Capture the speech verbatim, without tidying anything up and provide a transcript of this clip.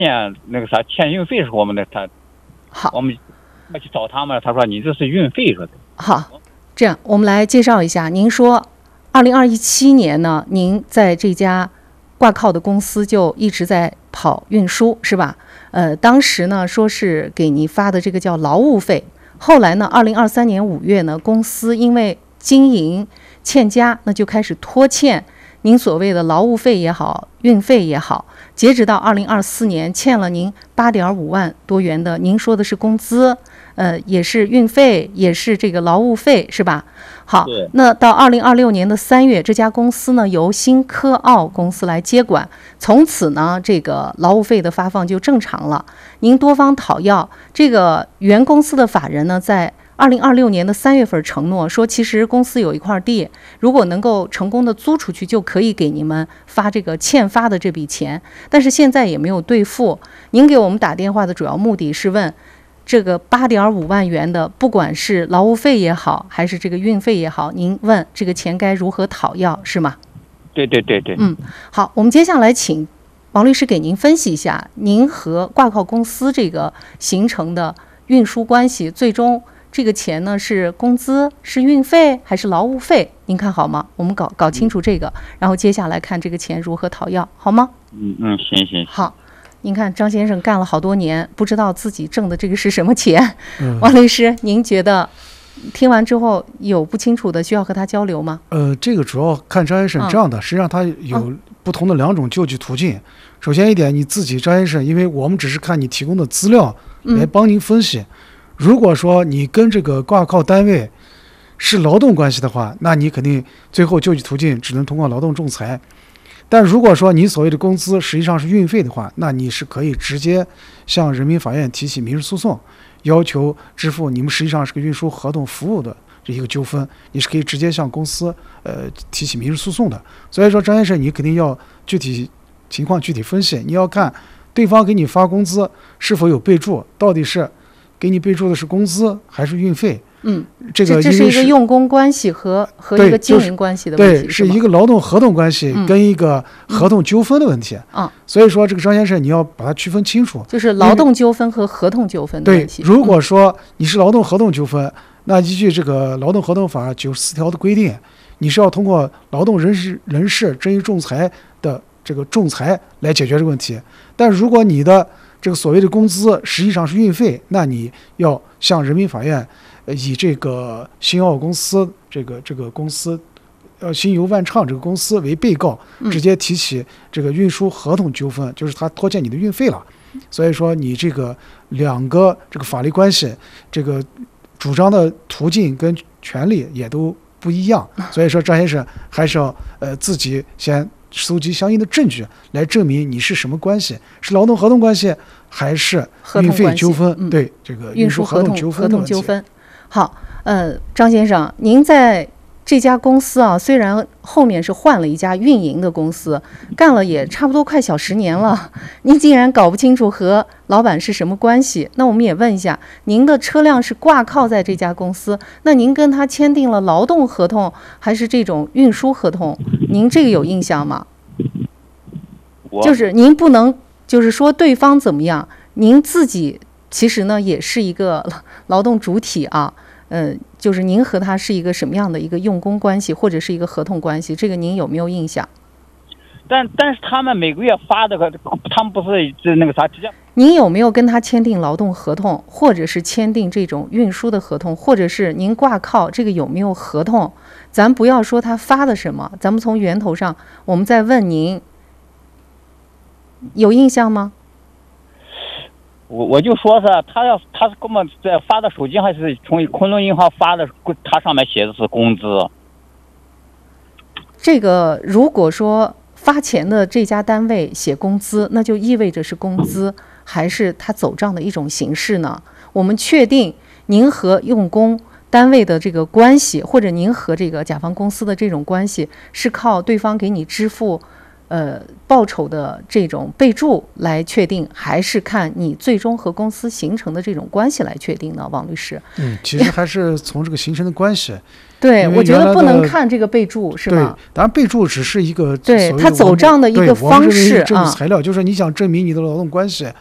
欠那个啥欠运费是我们的，他好， 我们要去找他们，他说你这是运费说的。 好，这样我们来介绍一下，您说二零二七年呢，您在这家挂靠的公司就一直在跑运输是吧？呃，当时呢说是给您发的这个叫劳务费，后来呢，二零二三年五月呢，公司因为经营欠佳，那就开始拖欠您所谓的劳务费也好，运费也好，截止到二零二四年欠了您八点五万多元的，您说的是工资，呃，也是运费，也是这个劳务费，是吧？好，那到二零二六年的三月，这家公司呢由新科奥公司来接管，从此呢这个劳务费的发放就正常了。您多方讨要，这个原公司的法人呢在二零二六年的三月份承诺说，其实公司有一块地，如果能够成功的租出去，就可以给你们发这个欠发的这笔钱，但是现在也没有兑付。您给我们打电话的主要目的是问，这个八点五万元的，不管是劳务费也好，还是这个运费也好，您问这个钱该如何讨要，是吗？ 对对对对。 嗯，好，我们接下来请王律师给您分析一下，您和挂靠公司这个形成的运输关系，最终这个钱呢是工资、是运费还是劳务费？您看好吗？我们搞搞清楚这个，然后接下来看这个钱如何讨要，好吗？ 嗯嗯，行行。 好。您看张先生干了好多年，不知道自己挣的这个是什么钱。 嗯、 王律师，您觉得听完之后有不清楚的需要和他交流吗？ 呃，这个主要看张先生这样的，嗯、实际上他有不同的两种救济途径。嗯、首先一点，你自己张先生，因为我们只是看你提供的资料来帮您分析。嗯、如果说你跟这个挂靠单位是劳动关系的话，那你肯定最后救济途径只能通过劳动仲裁。但如果说你所谓的工资实际上是运费的话，那你是可以直接向人民法院提起民事诉讼，要求支付你们实际上是个运输合同服务的这一个纠纷，你是可以直接向公司呃提起民事诉讼的。所以说张先生，你肯定要具体情况具体分析，你要看对方给你发工资是否有备注，到底是给你备注的是工资还是运费。 嗯， 这个这是一个用工关系和和一个经营关系的问题， 对，是一个劳动合同关系跟一个合同纠纷的问题。 嗯， 所以说这个张先生你要把它区分清楚， 就是劳动纠纷和合同纠纷的问题。 对，如果说你是劳动合同纠纷，嗯、那依据这个劳动合同法九十四条的规定，你是要通过劳动人事人事争议仲裁的这个仲裁来解决这个问题。但如果你的这个所谓的工资实际上是运费，那你要向人民法院。以这个新奥公司这个这个公司，呃，新邮万畅这个公司为被告，直接提起这个运输合同纠纷，就是他拖欠你的运费了。所以说你这个两个这个法律关系，这个主张的途径跟权利也都不一样。所以说张先生还是要呃自己先搜集相应的证据来证明你是什么关系，是劳动合同关系还是运费纠纷？ 嗯、 对，这个运输合同纠纷的问题。 好，呃，张先生，您在这家公司啊，虽然后面是换了一家运营的公司，干了也差不多快小十年了，您竟然搞不清楚和老板是什么关系？那我们也问一下，您的车辆是挂靠在这家公司，那您跟他签订了劳动合同还是这种运输合同？您这个有印象吗？就是您不能就是说对方怎么样，您自己。其实呢，也是一个劳动主体啊，呃，就是您和他是一个什么样的一个用工关系，或者是一个合同关系，这个您有没有印象？ 但但是他们每个月发这个，他们不是那个啥直接？ 您有没有跟他签订劳动合同，或者是签订这种运输的合同，或者是您挂靠这个有没有合同？咱不要说他发的什么，咱们从源头上，我们再问您，有印象吗？ 我我就说是他要他是根本在发的手机还是从昆仑银行发的，他上面写的是工资。 这个如果说发钱的这家单位写工资，那就意味着是工资，还是他走账的一种形式呢？我们确定您和用工单位的这个关系，或者您和这个甲方公司的这种关系，是靠对方给你支付呃报酬的这种备注来确定，还是看你最终和公司形成的这种关系来确定呢？王律师？ 嗯，其实还是从这个形成的关系。 对，我觉得不能看这个备注，是吧？ 对，当然备注只是一个对他走账的一个方式啊，证据材料，就是你想证明你的劳动关系，